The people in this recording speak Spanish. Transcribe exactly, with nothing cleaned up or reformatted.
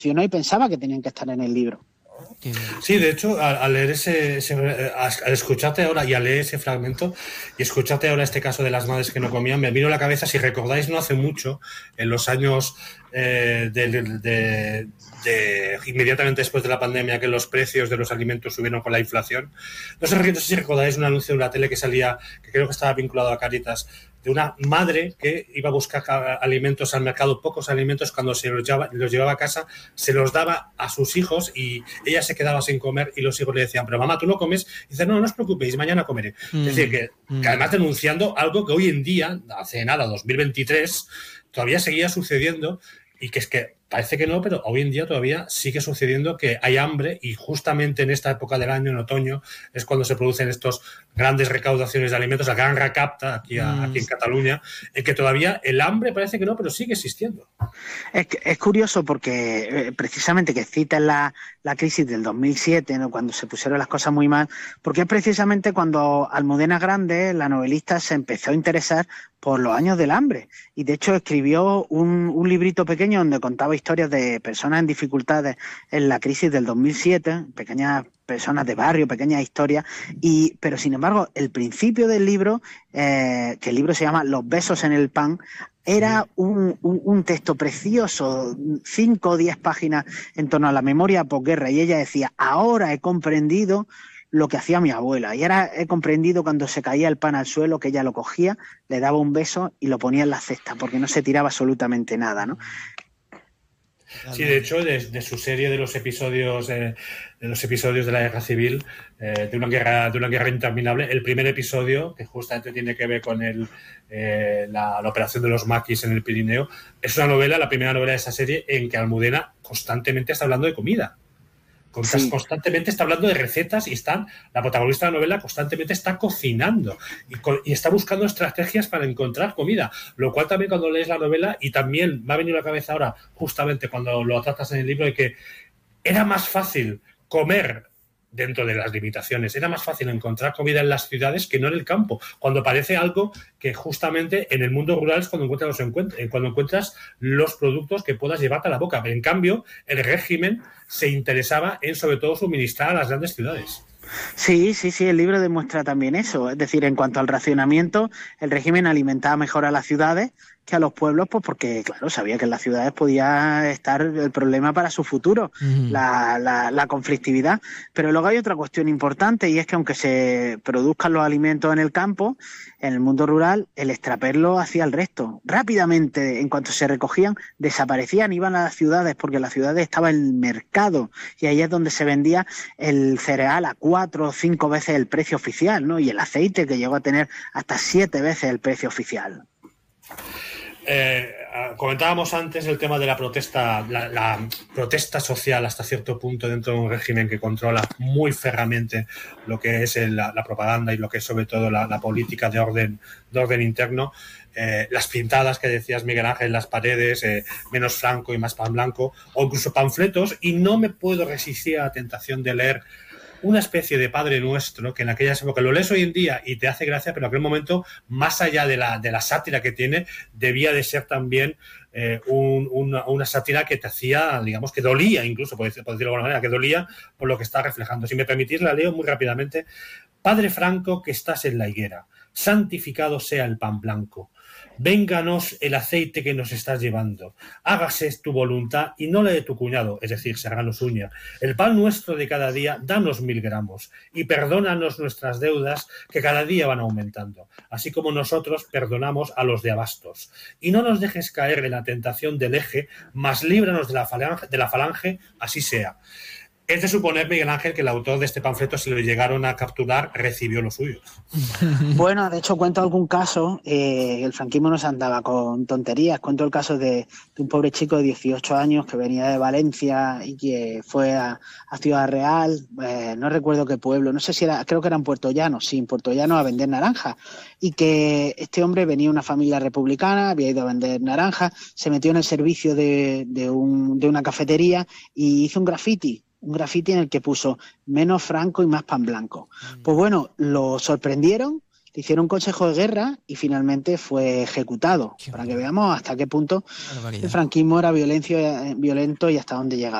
y pensaba que tenían que estar en el libro. Sí, de hecho, al, al leer ese, ese al escucharte ahora y al leer ese fragmento y escucharte ahora este caso de las madres que no comían, me vino a la cabeza, si recordáis, no hace mucho, en los años eh, de, de, de, de inmediatamente después de la pandemia, que los precios de los alimentos subieron con la inflación. No sé, no sé si recordáis un anuncio de una tele que salía, que creo que estaba vinculado a Cáritas, de una madre que iba a buscar alimentos al mercado, pocos alimentos, cuando se los llevaba, los llevaba a casa, se los daba a sus hijos y ella se quedaba sin comer y los hijos le decían, pero mamá, ¿tú no comes? Y dice, no, no os preocupéis, mañana comeré. Mm. Es decir, que, mm. que además denunciando algo que hoy en día, hace nada, dos mil veintitrés, todavía seguía sucediendo y que es que parece que no, pero hoy en día todavía sigue sucediendo que hay hambre y justamente en esta época del año, en otoño, es cuando se producen estos grandes recaudaciones de alimentos, la gran recapta aquí, a, mm. aquí en Cataluña, en que todavía el hambre parece que no, pero sigue existiendo. Es, es curioso porque eh, precisamente que citas la, la crisis del dos mil siete, ¿no? Cuando se pusieron las cosas muy mal, porque es precisamente cuando Almudena Grandes, la novelista, se empezó a interesar por los años del hambre y de hecho escribió un, un librito pequeño donde contaba historias de personas en dificultades en la crisis del dos mil siete, pequeñas personas de barrio, pequeñas historias, y pero sin embargo el principio del libro, eh, que el libro se llama Los besos en el pan, era un, un, un texto precioso, cinco o diez páginas en torno a la memoria posguerra, y ella decía, ahora he comprendido lo que hacía mi abuela, y ahora he comprendido cuando se caía el pan al suelo que ella lo cogía, le daba un beso y lo ponía en la cesta, porque no se tiraba absolutamente nada, ¿no? Sí, de hecho, de, de su serie de los episodios eh, de los episodios de la guerra civil, eh, de una guerra de una guerra interminable, el primer episodio, que justamente tiene que ver con el, eh, la, la operación de los maquis en el Pirineo, es una novela, la primera novela de esa serie, en que Almudena constantemente está hablando de comida. Sí. Constantemente está hablando de recetas y están, la protagonista de la novela constantemente está cocinando y, y está buscando estrategias para encontrar comida, lo cual también cuando lees la novela, y también me ha venido a la cabeza ahora justamente cuando lo tratas en el libro, de que era más fácil comer dentro de las limitaciones, era más fácil encontrar comida en las ciudades que no en el campo, cuando parece algo que justamente en el mundo rural es cuando encuentras los encuentros, cuando encuentras los productos que puedas llevarte a la boca. En cambio, el régimen se interesaba en sobre todo suministrar a las grandes ciudades. Sí, sí, sí, el libro demuestra también eso. Es decir, en cuanto al racionamiento, el régimen alimentaba mejor a las ciudades que a los pueblos, pues porque, claro, sabía que en las ciudades podía estar el problema para su futuro, uh-huh. la, la, la conflictividad. Pero luego hay otra cuestión importante, y es que aunque se produzcan los alimentos en el campo, en el mundo rural, el extraperlo hacía el resto. Rápidamente, en cuanto se recogían, desaparecían, iban a las ciudades, porque en las ciudades estaba el mercado, y ahí es donde se vendía el cereal a cuatro o cinco veces el precio oficial, ¿no? Y el aceite, que llegó a tener hasta siete veces el precio oficial. Eh, comentábamos antes el tema de la protesta, la, la protesta social hasta cierto punto dentro de un régimen que controla muy ferramente lo que es el, la, la propaganda y lo que es sobre todo la, la política de orden, de orden interno. Eh, las pintadas que decías, Miguel Ángel, en las paredes, eh, menos Franco y más pan blanco, o incluso panfletos, y no me puedo resistir a la tentación de leer una especie de Padre Nuestro, que en aquella época lo lees hoy en día y te hace gracia, pero en aquel momento, más allá de la, de la sátira que tiene, debía de ser también eh, un, una, una sátira que te hacía, digamos, que dolía, incluso, por decirlo de alguna manera, que dolía por lo que está reflejando. Si me permitís, la leo muy rápidamente. Padre Franco, que estás en la higuera, santificado sea el pan blanco. Vénganos el aceite que nos estás llevando. Hágase tu voluntad y no la de tu cuñado, es decir, Serrano Suñer. El pan nuestro de cada día, danos mil gramos y perdónanos nuestras deudas que cada día van aumentando, así como nosotros perdonamos a los de abastos. Y no nos dejes caer en la tentación del eje, mas líbranos de la falange, de la falange, así sea. Es de suponer, Miguel Ángel, que el autor de este panfleto, si lo llegaron a capturar, recibió lo suyo. Bueno, de hecho cuento algún caso, eh, el franquismo no se andaba con tonterías. Cuento el caso de, de un pobre chico de dieciocho años que venía de Valencia y que fue a, a Ciudad Real, eh, no recuerdo qué pueblo, no sé si era, creo que era en Puerto Llano, sí, en Puerto Llano, a vender naranjas. Y que este hombre venía de una familia republicana, había ido a vender naranjas, se metió en el servicio de, de, un, de una cafetería y hizo un graffiti. un grafiti en el que puso menos Franco y más pan blanco. Pues bueno, lo sorprendieron, le hicieron consejo de guerra y finalmente fue ejecutado, Qué para que veamos hasta qué punto barbaridad. el franquismo era violencia, violento y hasta dónde llegaba.